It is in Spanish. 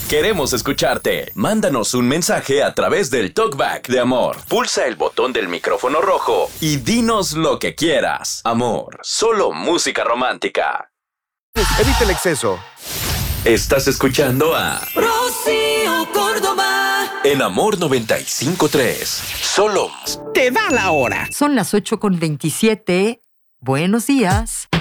Queremos escucharte. Mándanos un mensaje a través del TalkBack de Amor. Pulsa el botón del micrófono rojo y dinos lo que quieras. Amor, solo música romántica. Evita el exceso. Estás escuchando a Rocío Córdoba en Amor 95.3. Solo Te da la hora. Son las 8:27. Buenos días.